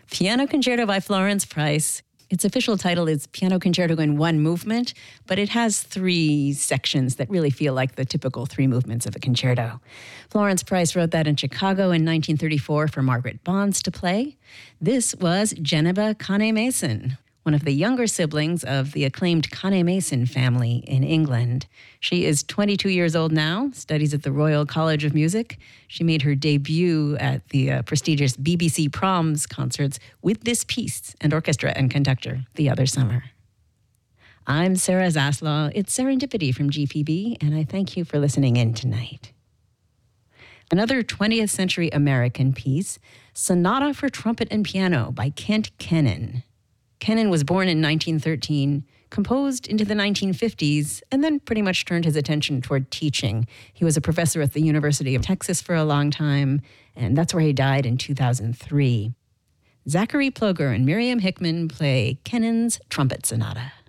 Piano Concerto by Florence Price. Its official title is Piano Concerto in One Movement, but it has three sections that really feel like the typical three movements of a concerto. Florence Price wrote that in Chicago in 1934 for Margaret Bonds to play. This was Geneva Kane-Mason, one of the younger siblings of the acclaimed Kane-Mason family in England. She is 22 years old now, studies at the Royal College of Music. She made her debut at the prestigious BBC Proms concerts with this piece and orchestra and conductor the other summer. I'm Sarah Zaslaw. It's Serendipity from GPB, and I thank you for listening in tonight. Another 20th century American piece, Sonata for Trumpet and Piano by Kent Kennen. Kennen was born in 1913, composed into the 1950s, and then pretty much turned his attention toward teaching. He was a professor at the University of Texas for a long time, and that's where he died in 2003. Zachary Ploger and Miriam Hickman play Kennen's Trumpet Sonata.